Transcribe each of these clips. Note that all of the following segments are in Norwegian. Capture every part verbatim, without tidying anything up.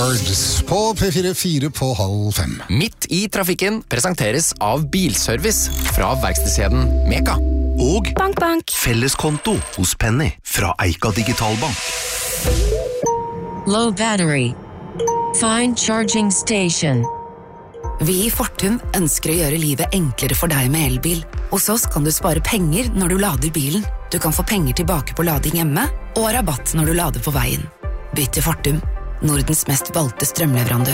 Words på P fire fire på halv fem. Midt i trafikken presenteres av Bilservice fra verkstedskjeden Meka. Og bank, bank. Felleskonto hos Penny fra Eika Digitalbank. Low battery. Find charging station. Vi i Fortum ønsker å gjøre livet enklere for deg med elbil. Hos oss kan du spare penger når du lader bilen. Du kan få penger tilbake på lading hjemme, og rabatt når du lader på veien. Bytt til Fortum, Nordens mest valgte strømleverandør.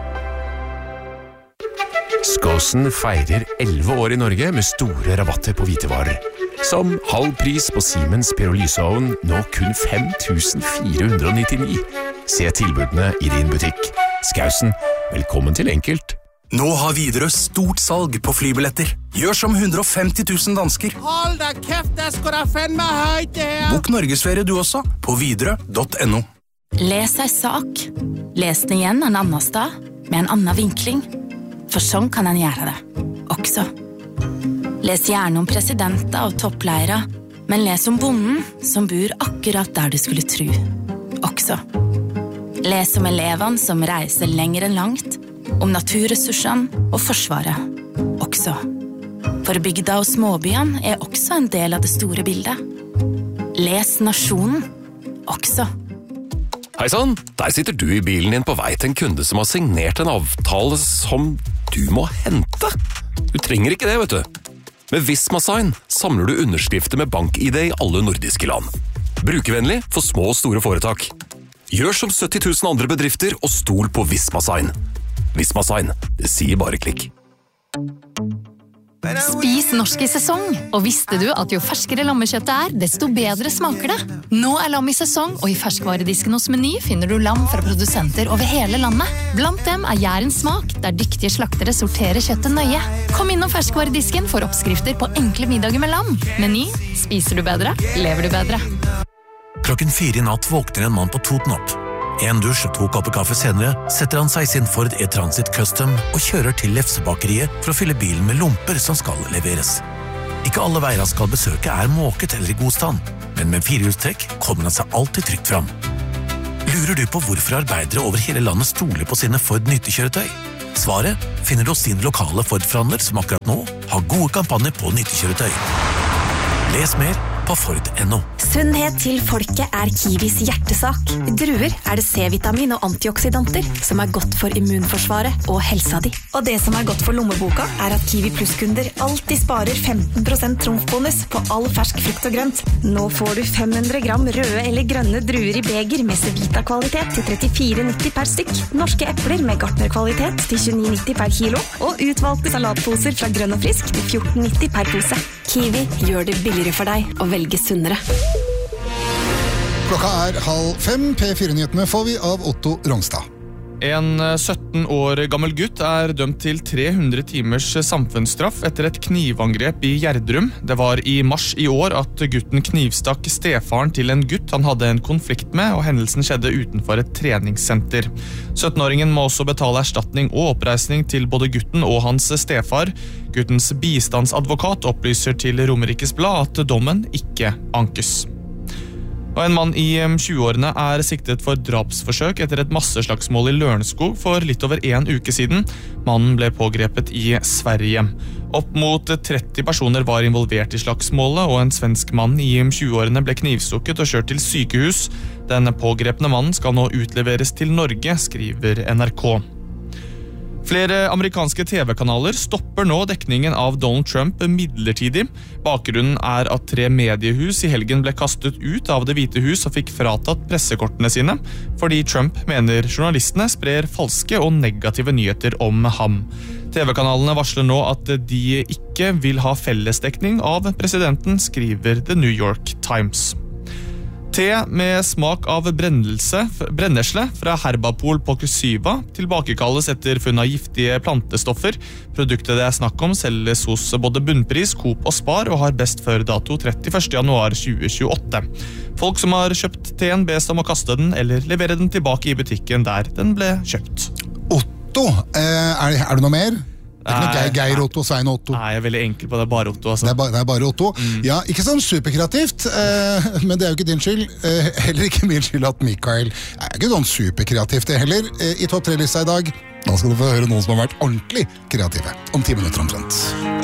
Skåsen feirer elleve år i Norge med store rabatter på hvitevarer. Som halv pris på Siemens pyrolyseovn, nå kun fem tusen fire hundre nittini. Se tilbudene i din butikk. Skåsen, velkommen til Enkelt. Nå har Widerøe stort salg på flybilletter. Gjør som hundre og femti tusen dansker. Hold da kæft, det skal da fandme højt det her. Bok Norgesferie du også, på widerøe punktum no. Les ei sak. Les den igjen en annen sted, med en annen vinkling. For sånn kan en gjøre det, også. Les gjerne om presidenter og toppleire, men les om bonden som bor akkurat der du skulle tro, også. Les om elevene som reiser lenger enn langt, om naturressursene og forsvaret, også. For bygda og småbyen er også en del av det store bildet. Les nasjonen, også. Hei sann, der sitter du i bilen din på vei til en kunde som har signert en avtale som du må hente. Du trenger ikke det, vet du. Med Visma Sign samler du underskrifter med bank-I D i alle nordiske land. Brukervennlig for små og store foretak. Gjør som sytti tusen andre bedrifter og stol på Visma Sign. Visma Sign, det sier bare klikk. Spis norsk i sesong, og visste du at jo ferskere lammekjøttet er, desto bedre smaker det. Nå er lam i sesong, og i ferskvaredisken hos Meny finner du lam fra produsenter over hele landet. Blant dem er Jærens smak, der dyktige slaktere sorterer kjøttet nøye. Kom innom ferskvaredisken for oppskrifter på enkle middager med lam. Meny, spiser du bedre, lever du bedre. Klokken fire i natt våkner en mann på Toten opp. En dusj og to kopper kaffe senere setter han seg i sin Ford E-Transit Custom og kjører til Lefsebakeriet for å fylle bilen med lomper som skal leveres. Ikke alle veier han skal besøke er måket eller i god stand, men med firehjulstrekk kommer han seg alltid trygt fram. Lurer du på hvorfor arbeidere over hele landet stoler på sine Ford nyttekjøretøy? Svaret finner du hos din lokale Ford-forhandler som akkurat nå har gode kampanjer på nyttekjøretøy. Les mer på Ford punktum no. Sunnhet til folket er Kiwis hjertesak. I druer er det C-vitamin og antioksidanter som er godt for immunforsvaret og helsa di. Og det som er godt for lommeboka er at Kiwi Plus-kunder alltid sparer femten prosent trumfbonus på all fersk frukt og grønt. Nå får du fem hundre gram røde eller grønne druer i beger med Cevita-kvalitet til trettifire nitti per stykk. Norske epler med Gartner-kvalitet til tjueni nitti per kilo. Og utvalgte salatposer fra Grønn og Frisk til fjorten nitti per pose. Kiwi gjør det billigere for deg å velge sunnere. Klokka er halv fem. P fire-nyhetene får vi av Otto Rongstad. En sytten år gammel gutt er dømt til tre hundre timers samfunnsstraff etter et knivangrep i Gjerdrum. Det var i mars i år at gutten knivstakk stefaren til en gutt han hadde en konflikt med, og hendelsen skjedde utenfor et treningssenter. sytten-åringen må også betale erstatning og oppreisning til både gutten og hans stefar. Guttens bistandsadvokat opplyser til Romerikes Blad at dommen ikke ankes. Og en mann i tjueårene er siktet for drapsforsøk etter et masseslagsmål i Lørenskog for litt over en uke siden. Mannen ble pågrepet i Sverige. Opp mot tretti personer var involvert i slagsmålet, og en svensk mann i tjueårene ble knivstukket og kjørt til sykehus. Den pågrepne mannen skal nå utleveres til Norge, skriver N R K. Flere amerikanske T V-kanaler stopper nå dekningen av Donald Trump midlertidig. Bakgrunnen er at tre mediehus i helgen ble kastet ut av Det hvite hus og fikk fratatt pressekortene sine, fordi Trump mener journalistene sprer falske og negative nyheter om ham. T V-kanalene varsler nå at de ikke vil ha fellesdekning av presidenten, skriver The New York Times. Te med smak av brennelse, brennesle fra Herbapol Pokusyva tilbakekalles etter funn av giftige plantestoffer. Produktet det er snakk om selges hos både Bunnpris, Coop og Spar og har best før dato trettiførste januar tjue tjueåtte. Folk som har kjøpt teen bes om å kaste den eller levere den tilbake i butikken der den ble kjøpt. Otto, er det, er det noe mer? Det er ikke noe Geir, Geir Otto, Svein Otto. Nei, jeg er veldig enkel på det, bare Otto. Altså. Det, er ba, det er bare Otto. Mm. Ja, ikke sånn superkreativt, eh, men det er jo ikke din skyld. Eh, heller ikke min skyld at Mikael er ikke sånn superkreativt det heller. Eh, I topp tre-lista i dag, da skal du få høre noen som har vært ordentlig kreative. Om ti minutter omtrent.